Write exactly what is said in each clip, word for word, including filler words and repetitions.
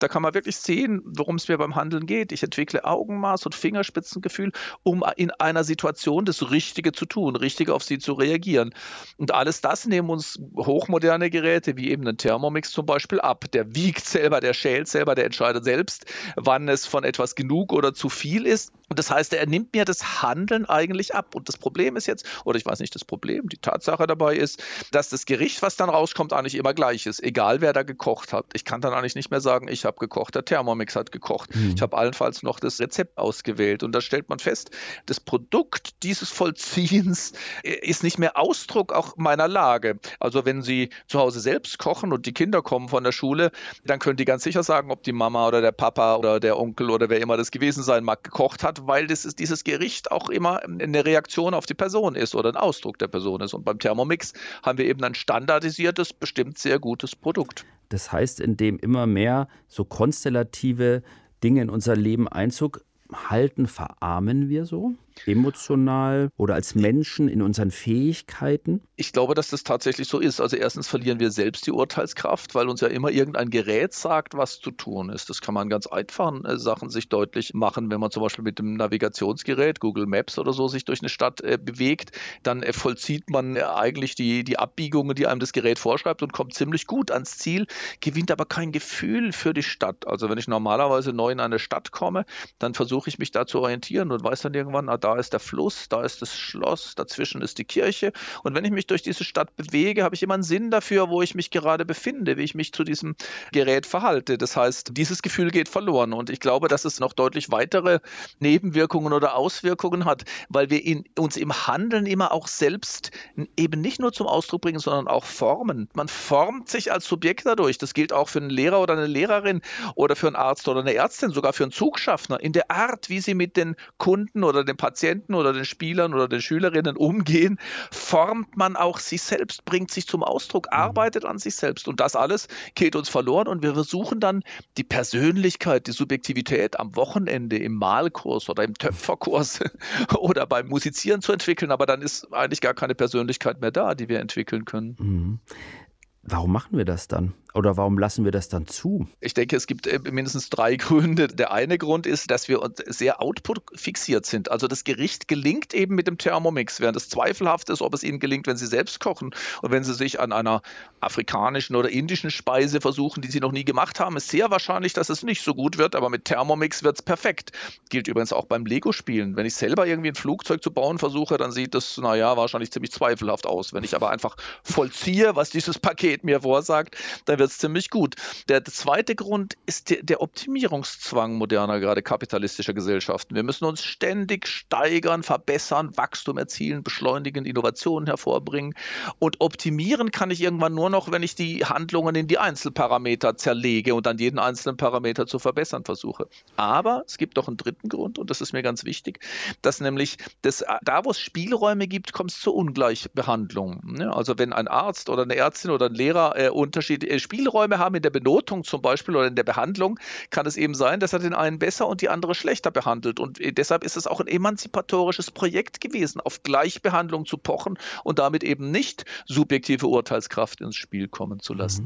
Da kann man wirklich sehen, worum es mir beim Handeln geht. Ich entwickle Augenmaß und Fingerspitzengefühl, um in einer Situation das Richtige zu tun, richtig auf sie zu reagieren. Und alles das nehmen uns hochmoderne Geräte, wie eben ein Thermomix zum Beispiel, ab. Der wiegt selber, der schält selber, der entscheidet selbst, wann es von etwas genug oder zu viel ist. Und das heißt, er nimmt mir das Handeln eigentlich ab. Und das Problem ist jetzt, oder ich weiß nicht, das Problem, die Tatsache dabei ist, dass das Gericht, was dann rauskommt, eigentlich immer gleich ist, egal wer da gekocht hat. Ich kann dann eigentlich nicht mehr sagen, ich habe gekocht, der Thermomix hat gekocht. Mhm. Ich habe allenfalls noch das Rezept ausgewählt. Und da stellt man fest, das Produkt dieses Vollziehens ist nicht mehr Ausdruck auch meiner Lage. Also wenn Sie zu Hause selbst kochen und die Kinder kommen von der Schule, dann können die ganz sicher sagen, ob die Mama oder der Papa oder der Onkel oder wer immer das gewesen sein mag, gekocht hat, weil das ist, dieses Gericht auch immer eine Reaktion auf die Person ist oder ein Ausdruck der Person ist. Und beim Thermomix haben wir eben ein standardisiertes, bestimmt sehr gutes Produkt. Das heißt, indem immer mehr so konstellative Dinge in unser Leben Einzug halten, verarmen wir so? Emotional oder als Menschen in unseren Fähigkeiten? Ich glaube, dass das tatsächlich so ist. Also erstens verlieren wir selbst die Urteilskraft, weil uns ja immer irgendein Gerät sagt, was zu tun ist. Das kann man ganz einfachen äh, Sachen sich deutlich machen, wenn man zum Beispiel mit dem Navigationsgerät, Google Maps oder so, sich durch eine Stadt äh, bewegt, dann äh, vollzieht man äh, eigentlich die, die Abbiegungen, die einem das Gerät vorschreibt und kommt ziemlich gut ans Ziel, gewinnt aber kein Gefühl für die Stadt. Also wenn ich normalerweise neu in eine Stadt komme, dann versuche ich mich da zu orientieren und weiß dann irgendwann, ah, da ist der Fluss, da ist das Schloss, dazwischen ist die Kirche. Und wenn ich mich durch diese Stadt bewege, habe ich immer einen Sinn dafür, wo ich mich gerade befinde, wie ich mich zu diesem Gerät verhalte. Das heißt, dieses Gefühl geht verloren. Und ich glaube, dass es noch deutlich weitere Nebenwirkungen oder Auswirkungen hat, weil wir in, uns im Handeln immer auch selbst eben nicht nur zum Ausdruck bringen, sondern auch formen. Man formt sich als Subjekt dadurch. Das gilt auch für einen Lehrer oder eine Lehrerin oder für einen Arzt oder eine Ärztin, sogar für einen Zugschaffner. In der Art, wie sie mit den Kunden oder den Patienten oder den Spielern oder den Schülerinnen umgehen, formt man auch sich selbst, bringt sich zum Ausdruck, arbeitet an sich selbst. Und das alles geht uns verloren und wir versuchen dann die Persönlichkeit, die Subjektivität am Wochenende im Malkurs oder im Töpferkurs oder beim Musizieren zu entwickeln, aber dann ist eigentlich gar keine Persönlichkeit mehr da, die wir entwickeln können. Mhm. Warum machen wir das dann? Oder warum lassen wir das dann zu? Ich denke, es gibt mindestens drei Gründe. Der eine Grund ist, dass wir sehr output-fixiert sind. Also das Gericht gelingt eben mit dem Thermomix, während es zweifelhaft ist, ob es Ihnen gelingt, wenn Sie selbst kochen. Und wenn Sie sich an einer afrikanischen oder indischen Speise versuchen, die Sie noch nie gemacht haben, ist sehr wahrscheinlich, dass es nicht so gut wird, aber mit Thermomix wird es perfekt. Gilt übrigens auch beim Lego-Spielen. Wenn ich selber irgendwie ein Flugzeug zu bauen versuche, dann sieht das, naja, wahrscheinlich ziemlich zweifelhaft aus. Wenn ich aber einfach vollziehe, was dieses Paket mir vorsagt, dann wird es ziemlich gut. Der zweite Grund ist der, der Optimierungszwang moderner, gerade kapitalistischer Gesellschaften. Wir müssen uns ständig steigern, verbessern, Wachstum erzielen, beschleunigen, Innovationen hervorbringen. Und optimieren kann ich irgendwann nur noch, wenn ich die Handlungen in die Einzelparameter zerlege und dann jeden einzelnen Parameter zu verbessern versuche. Aber es gibt doch einen dritten Grund, und das ist mir ganz wichtig, dass nämlich das, da, wo es Spielräume gibt, kommt es zur Ungleichbehandlung. Also wenn ein Arzt oder eine Ärztin oder ein Lehrer äh, unterschiedliche Spielräume haben in der Benotung zum Beispiel oder in der Behandlung, kann es eben sein, dass er den einen besser und die andere schlechter behandelt. Und deshalb ist es auch ein emanzipatorisches Projekt gewesen, auf Gleichbehandlung zu pochen und damit eben nicht subjektive Urteilskraft ins Spiel kommen zu lassen.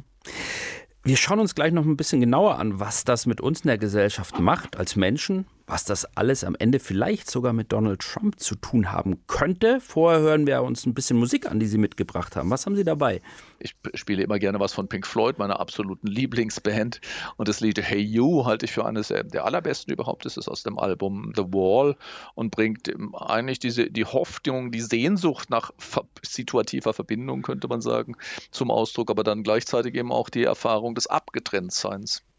Wir schauen uns gleich noch ein bisschen genauer an, was das mit uns in der Gesellschaft macht als Menschen, was das alles am Ende vielleicht sogar mit Donald Trump zu tun haben könnte. Vorher hören wir uns ein bisschen Musik an, die Sie mitgebracht haben. Was haben Sie dabei? Ich spiele immer gerne was von Pink Floyd, meiner absoluten Lieblingsband. Und das Lied Hey You halte ich für eines der allerbesten überhaupt. Das ist aus dem Album The Wall und bringt eigentlich diese, die Hoffnung, die Sehnsucht nach situativer Verbindung, könnte man sagen, zum Ausdruck, aber dann gleichzeitig eben auch die Erfahrung des Abgetrenntseins.